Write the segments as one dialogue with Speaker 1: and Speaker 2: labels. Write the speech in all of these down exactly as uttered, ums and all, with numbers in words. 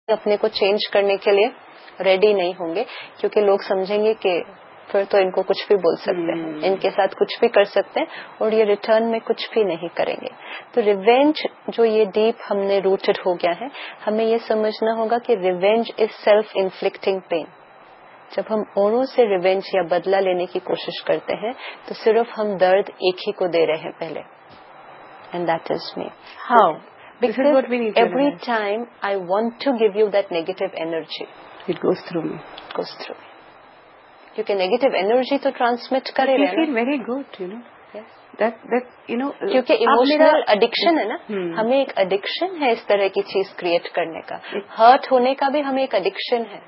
Speaker 1: اپنے کو چینج کرنے کے لیے ریڈی نہیں ہوں گے، کیونکہ لوگ سمجھیں گے کہ پھر تو ان کو کچھ بھی بول سکتے ہیں، ان کے ساتھ کچھ بھی کر سکتے ہیں اور یہ ریٹرن میں کچھ بھی نہیں کریں گے. تو ریونج جو یہ ڈیپ ہم نے روٹڈ ہو گیا ہے، ہمیں یہ سمجھنا ہوگا کہ ریونج از سیلف انفلکٹنگ پین. جب ہم اوروں سے ریونج یا بدلہ لینے کی کوشش کرتے ہیں تو صرف ہم درد ایک ہی کو دے رہے ہیں پہلے، and that is me. How? Because every time I want to give you that negative energy,
Speaker 2: it goes through me.
Speaker 1: It goes through me. کیونکہ نیگیٹو انرجی تو ٹرانسمٹ کرے
Speaker 2: رہے ہیں. You feel very good, you know.
Speaker 1: Yes.
Speaker 2: That that you know.
Speaker 1: کیونکہ emotional addiction ہے نا، ہمیں ایک ایڈکشن ہے اس طرح کی چیز کریٹ کرنے کا. ہرٹ ہونے کا بھی ہمیں ایک ایڈکشن ہے.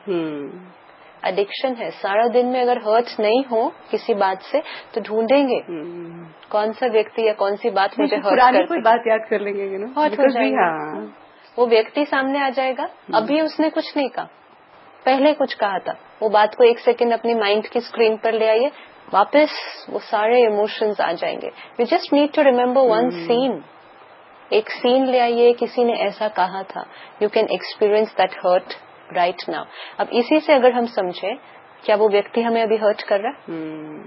Speaker 1: ایڈکشن ہے. سارا دن میں اگر ہرٹ نہیں ہو کسی بات سے تو ڈھونڈیں گے کون سا ویکتی یا کون سی بات مجھے ہرٹ کرتی ہے.
Speaker 2: کوئی بات یاد کر لیں گے،
Speaker 1: ہرٹ ہو جائے گا، وہ ویکتی سامنے آ جائے گا. ابھی اس نے کچھ نہیں کہا، پہلے کچھ کہا تھا، وہ بات کو ایک سیکنڈ اپنی مائنڈ کی اسکرین پر لے آئیے، واپس وہ سارے ایموشنز آ جائیں گے. You just need to remember one سین. ایک سین لے آئیے، کسی نے ایسا کہا تھا، you can experience that hurt right now. اب اسی سے اگر ہم سمجھیں کیا وہ ویکتی ہمیں ابھی ہرٹ کر رہا ہے؟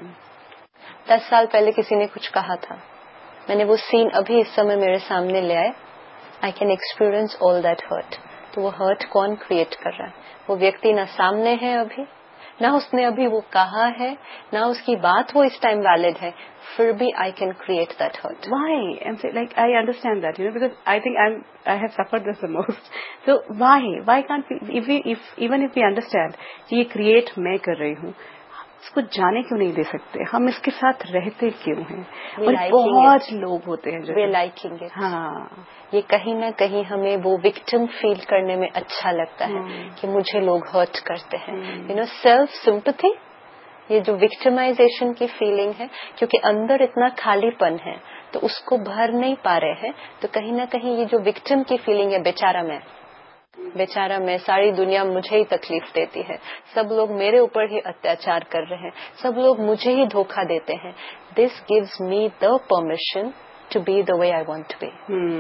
Speaker 1: دس سال پہلے کسی نے کچھ کہا تھا، میں نے وہ سین ابھی اس سمے میرے سامنے لے آئے، I can experience all that hurt. تو وہ ہرٹ کون کریٹ کر رہا ہے؟ وہ ویکتی نہ سامنے ہے ابھی، نہ اس نے ابھی وہ کہا ہے، نہ اس کی بات وہ اس ٹائم ویلڈ ہے، پھر بھی I can create that hurt.
Speaker 2: Y? Like I understand that, you know, because I think I I have suffered this the most. So why why can't we, if we if even if we understand کہ یہ create میں کر رہی ہوں، اس کو جانے کیوں نہیں دے سکتے؟ ہم اس کے ساتھ رہتے کیوں ہیں؟ اور بہت لوگ ہوتے ہیں جو
Speaker 1: لائکنگ اٹ.
Speaker 2: ہاں،
Speaker 1: یہ کہیں نہ کہیں ہمیں وہ وکٹم فیل کرنے میں اچھا لگتا ہے کہ مجھے لوگ ہرٹ کرتے ہیں. یو نو، سیلف سمپتھی، یہ جو وکٹمائزیشن کی فیلنگ ہے، کیونکہ اندر اتنا خالی پن ہے تو اس کو بھر نہیں پا رہے ہیں، تو کہیں نہ کہیں یہ جو وکٹم کی فیلنگ ہے، بیچارہ میں بیچارہ میں ساری دنیا مجھے ہی تکلیف دیتی ہے، سب لوگ میرے اوپر ہی اتیاچار کر رہے ہیں، سب لوگ مجھے ہی دھوکہ دیتے ہیں. This gives me the permission to be the way I want to be.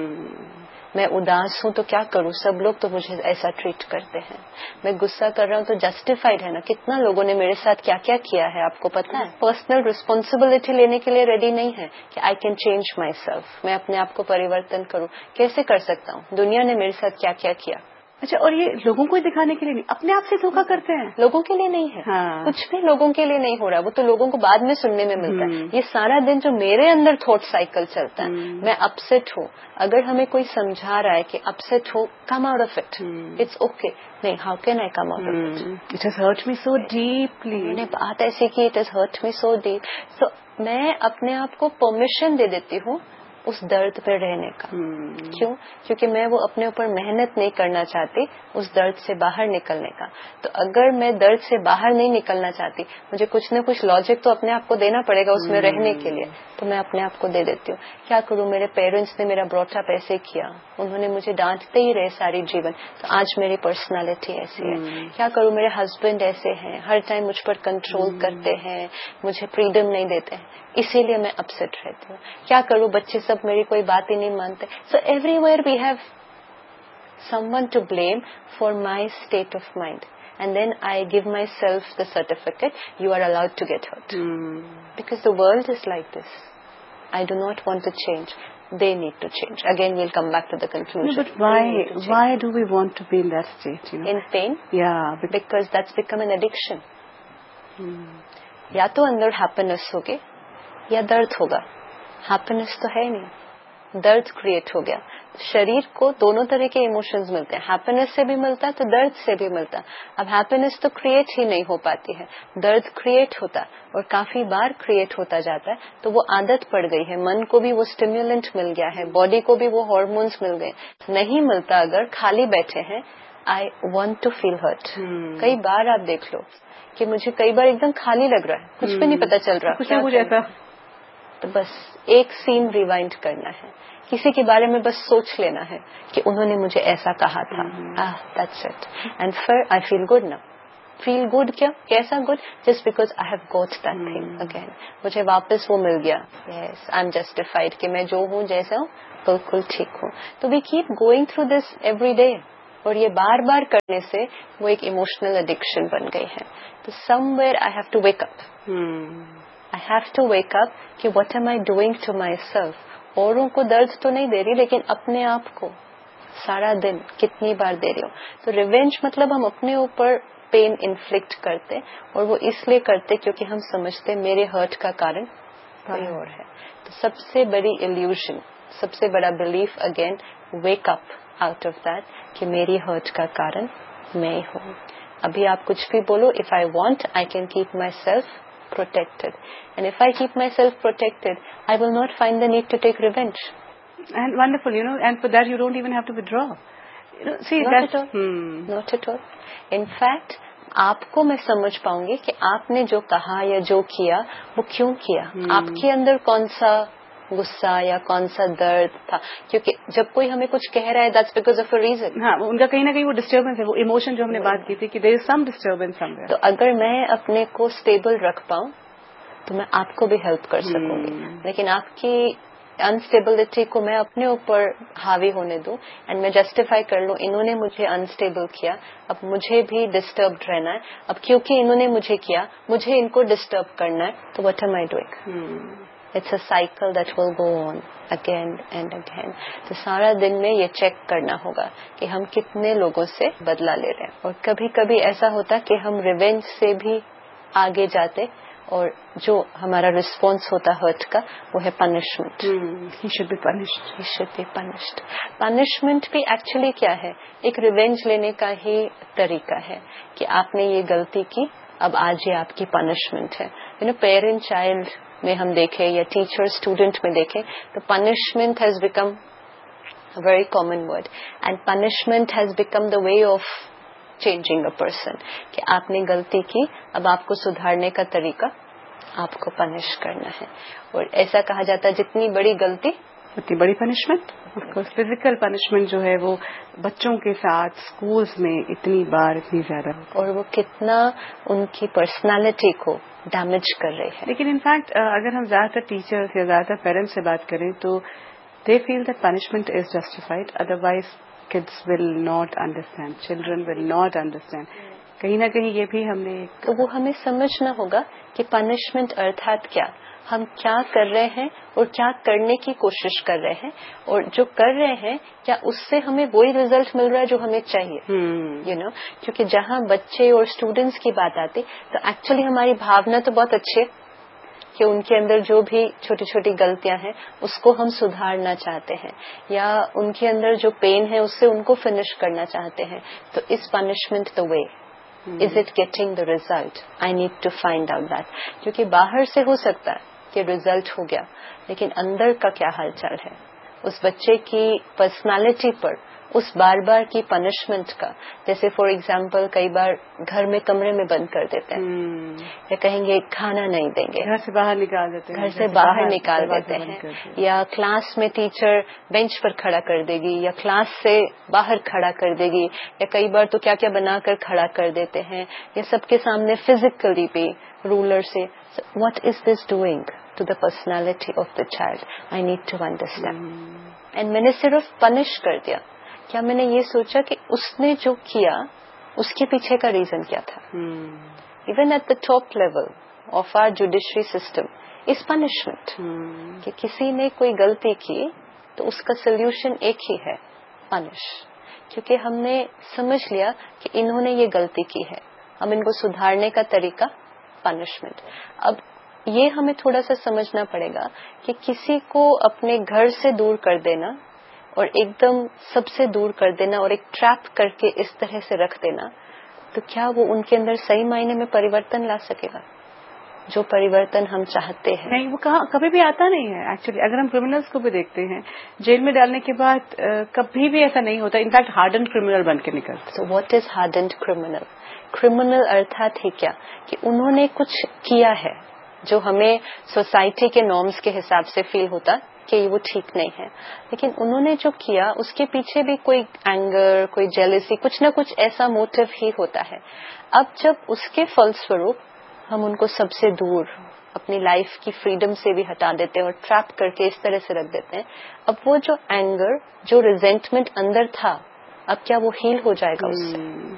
Speaker 1: میں اداس ہوں تو کیا کروں، سب لوگ تو مجھے ایسا ٹریٹ کرتے ہیں. میں غصہ کر رہا ہوں تو جسٹیفائڈ ہے نا، کتنا لوگوں نے میرے ساتھ کیا کیا کیا ہے آپ کو پتا ہے. پرسنل ریسپانسبلٹی لینے کے لیے ریڈی نہیں ہے کہ I can change my self, میں اپنے آپ کو پریورتن کروں. کیسے کر سکتا ہوں؟ دنیا نے میرے ساتھ کیا کیا کیا.
Speaker 2: اچھا، اور یہ لوگوں کو دکھانے کے لیے نہیں، اپنے آپ سے دھوکہ کرتے ہیں.
Speaker 1: لوگوں کے لیے نہیں ہے.
Speaker 2: ہاں.
Speaker 1: کچھ بھی لوگوں کے لیے نہیں ہو رہا، وہ تو لوگوں کو بعد میں سننے میں ملتا ہے. یہ سارا دن جو میرے اندر تھاٹ سائیکل چلتا ہے، میں اپسیٹ ہوں، اگر ہمیں کوئی سمجھا رہا ہے کہ upset who, come out of it, it's okay. نہیں، how can I come out of it?
Speaker 2: It has hurt me so deeply.
Speaker 1: میں نے بات ایسی کی، it has hurt me so deep. سو میں اپنے آپ کو پرمیشن دے دیتی ہوں اس درد پہ رہنے کا. کیوں؟ کیونکہ میں وہ اپنے اوپر محنت نہیں کرنا چاہتی اس درد سے باہر نکلنے کا. تو اگر میں درد سے باہر نہیں نکلنا چاہتی، مجھے کچھ نہ کچھ لاجک تو اپنے آپ کو دینا پڑے گا اس میں رہنے کے لیے، تو میں اپنے آپ کو دے دیتی ہوں. کیا کروں، میرے پیرنٹس نے میرا براٹ اپ ایسے کیا، انہوں نے مجھے ڈانٹتے ہی رہے ساری جیون، تو آج میری پرسنالٹی ایسی ہے. کیا کروں، میرے ہسبینڈ ایسے ہیں، ہر ٹائم مجھ پر کنٹرول کرتے ہیں، مجھے فریڈم نہیں دیتے ہیں، اسی لیے میں اپسیٹ رہتی ہوں. کیا کروں، بچے سب میری کوئی بات ہی نہیں مانتے. So every where we have some one to blame for my state of mind. And then I give myself the certificate, you are allowed to get hurt. Mm. Because the world is like this. I do not want to change. They need to change. Again, we'll come back to the conclusion.
Speaker 2: No, but why, why do we want to be in that state? You know?
Speaker 1: In pain?
Speaker 2: Yeah.
Speaker 1: Because, because that's become an addiction.
Speaker 2: Mm.
Speaker 1: یا تو اندر happiness ہوگی یا درد ہوگا. Happiness تو ہے نہیں، درد کریٹ ہو گیا. شریر کو دونوں طرح کے ایموشنز ملتے ہیں، ہیپینس سے بھی ملتا ہے تو درد سے بھی ملتا ہے. اب ہیپینس تو کریٹ ہی نہیں ہو پاتی ہے، درد کریٹ ہوتا ہے اور کافی بار کریٹ ہوتا جاتا ہے. تو وہ عادت پڑ گئی ہے، من کو بھی وہ اسٹیمولنٹ مل گیا ہے، باڈی کو بھی وہ ہارمونس مل گئے. نہیں ملتا، اگر خالی بیٹھے ہیں، I want to feel hurt. کئی بار آپ دیکھ لو کہ مجھے کئی بار ایک دم خالی لگ رہا ہے، کچھ بھی نہیں پتا چل رہا
Speaker 2: کچھ نہ کچھ ایسا.
Speaker 1: تو بس ایک سین ریوائنڈ کرنا ہے، کسی کے بارے میں بس سوچ لینا ہے کہ انہوں نے مجھے ایسا کہا تھا. آہ دیٹس اٹ. اینڈ پھر آئی فیل گڈ نا. فیل گڈ کیا، کیسا good? Just because I have got that thing again. مجھے واپس وہ مل گیا. یس، آئی ایم جسٹیفائڈ کہ میں جو ہوں جیسا ہوں بالکل ٹھیک ہوں. تو we keep going through this every day. اور یہ بار بار کرنے سے وہ ایک ایموشنل ایڈکشن بن گئی ہے. تو سم where I have to wake up, I have to wake up کہ what M I doing to my self. اوروں کو درد تو نہیں دے رہی لیکن اپنے آپ کو سارا دن کتنی بار دے رہی ہوں. تو ریونج مطلب ہم اپنے اوپر پین انفلکٹ کرتے, اور وہ اس لیے کرتے کیونکہ ہم سمجھتے میرے ہرٹ کا کارن کوئی اور ہے. تو سب سے بڑی ایلیوژن, سب سے بڑا belief again, wake up out of that کہ میری ہرٹ کا کارن میں ہوں. ابھی آپ کچھ بھی بولو, if I want I can keep my self protected, and if I keep myself protected I will not find the need to take revenge.
Speaker 2: And wonderful, you know, and for that you don't even have to withdraw, you know, see
Speaker 1: not
Speaker 2: that's
Speaker 1: at all.
Speaker 2: Hmm.
Speaker 1: not at all. In fact آپ کو میں سمجھ پاؤں گی کہ آپ نے جو کہا یا جو کیا وہ کیوں کیا,
Speaker 2: hmm.
Speaker 1: آپ کے اندر کون سا غصہ یا کون سا درد تھا, کیونکہ جب کوئی ہمیں کچھ کہہ رہا ہے that's because of a reason.
Speaker 2: ہاں, ان کا کہیں نہ کہیں وہ ڈسٹربنس ہے, وہ ایموشن جو ہم نے بات کی تھی کہ دیر از سم ڈسٹربنس سم ویئر.
Speaker 1: تو اگر میں اپنے کو اسٹیبل رکھ پاؤں تو میں آپ کو بھی ہیلپ کر سکوں گی, لیکن آپ کی انسٹیبلٹی کو میں اپنے اوپر حاوی ہونے دوں اینڈ میں جسٹیفائی کر لوں انہوں نے مجھے انسٹیبل کیا, اب مجھے بھی ڈسٹربڈ رہنا ہے, اب کیونکہ انہوں نے مجھے کیا مجھے ان کو ڈسٹرب کرنا ہے, تو what M I doing? It's a cycle that will go on again and again. تو سارا دن میں یہ چیک کرنا ہوگا کہ ہم کتنے لوگوں سے بدلہ لے رہے ہیں, اور کبھی کبھی ایسا ہوتا کہ ہم ریونج سے بھی آگے جاتے اور جو ہمارا رسپانس ہوتا ہرٹ کا وہ ہے punishment.
Speaker 2: He should be punished,
Speaker 1: he should be punished. Punishment بھی ایکچولی کیا ہے, ایک ریونج لینے کا ہی طریقہ ہے کہ آپ نے یہ غلطی کی, اب آج یہ آپ کی پنشمنٹ ہے. یو نو پیرنٹ چائلڈ میں ہم دیکھیں یا ٹیچر اسٹوڈنٹ میں دیکھیں تو punishment has become very common word, and punishment has become the way of changing a person کہ آپ نے غلطی کی, اب آپ کو سدھارنے کا طریقہ آپ کو پنش کرنا ہے. اور ایسا کہا جاتا ہے جتنی بڑی غلطی
Speaker 2: اتنی بڑی پنشمنٹ. فزیکل پنشمنٹ جو ہے وہ بچوں کے ساتھ اسکولس میں اتنی بار اتنی زیادہ,
Speaker 1: اور وہ کتنا ان کی پرسنالٹی کو ڈیمیج کر رہے ہیں.
Speaker 2: لیکن انفیکٹ اگر ہم زیادہ تر ٹیچرس یا زیادہ تر پیرنٹس سے بات کریں تو دے feel that punishment is justified, otherwise kids will not understand, children will not understand. کہیں نہ کہیں یہ بھی ہم نے,
Speaker 1: تو وہ ہمیں سمجھنا ہوگا کہ پنشمنٹ ارتھات کیا, ہم کیا کر رہے ہیں اور کیا کرنے کی کوشش کر رہے ہیں, اور جو کر رہے ہیں کیا اس سے ہمیں وہی ریزلٹ مل رہا ہے جو ہمیں چاہیے. یو نو کیونکہ جہاں بچے اور اسٹوڈینٹس کی بات آتی تو ایکچولی ہماری بھاونا تو بہت اچھی ہے کہ ان کے اندر جو بھی چھوٹی چھوٹی غلطیاں ہیں اس کو ہم سدھارنا چاہتے ہیں, یا ان کے اندر جو پین ہے اس سے ان کو فنش کرنا چاہتے ہیں. تو اس punishment the way, is it getting the result, I need to find out that. کیونکہ باہر سے ہو سکتا ہے کہ ریزلٹ ہو گیا, لیکن اندر کا کیا حال چال ہے اس بچے کی پرسنالٹی پر اس بار بار کی پنشمنٹ کا. جیسے فار ایگزامپل کئی بار گھر میں کمرے میں بند کر دیتے ہیں, یا کہیں گے کھانا نہیں دیں گے,
Speaker 2: گھر سے باہر نکال دیتے ہیں,
Speaker 1: گھر سے باہر نکال دیتے ہیں, یا کلاس میں ٹیچر بینچ پر کھڑا کر دے گی یا کلاس سے باہر کھڑا کر دے گی, یا کئی بار تو کیا کیا بنا کر کھڑا کر دیتے ہیں, یا سب کے سامنے فزیکلی بھی رولر سے. What is this doing to the personality of the child? I need to understand. And میں نے صرف پنش کر دیا, کیا میں نے یہ سوچا کہ اس نے جو کیا اس کے پیچھے کا ریزن کیا تھا. Even at the top level of are judiciary system is punishment, کہ کسی نے کوئی غلطی کی تو اس کا سولوشن ایک ہی ہے, پنش. کیونکہ ہم نے سمجھ لیا کہ انہوں نے یہ غلطی کی ہے, ہم ان کو سدھارنے کا طریقہ پنشمنٹ. اب یہ ہمیں تھوڑا سا سمجھنا پڑے گا کہ کسی کو اپنے گھر سے دور کر دینا اور ایک دم سب سے دور کر دینا اور ایک ٹریپ کر کے اس طرح سے رکھ دینا, تو کیا وہ ان کے اندر صحیح معنی میں پریورتن لا سکے گا جو پریورتن ہم چاہتے ہیں؟
Speaker 2: نہیں, وہ کبھی بھی آتا نہیں ہے. ایکچولی اگر ہم کرمنلز کو بھی دیکھتے ہیں جیل میں ڈالنے کے بعد کبھی بھی ایسا نہیں ہوتا, انفیکٹ ہارڈنڈ کرمنل بن کے نکلتے.
Speaker 1: تو what is hardened criminal? Criminal ارتھات ہی کیا کہ انہوں نے کچھ کیا ہے جو ہمیں سوسائٹی کے نارمز کے حساب سے فیل ہوتا کہ وہ ٹھیک نہیں ہے, لیکن انہوں نے جو کیا اس کے پیچھے بھی کوئی اینگر, کوئی جیلسی, کچھ نہ کچھ ایسا موٹو ہی ہوتا ہے. اب جب اس کے فلسفروپ ہم ان کو سب سے دور اپنی لائف کی فریڈم سے بھی ہٹا دیتے ہیں اور ٹریپ کر کے اس طرح سے رکھ دیتے ہیں, اب وہ جو اینگر, جو ریزینٹمنٹ اندر تھا اب کیا وہ ہیل ہو جائے گا اس سے؟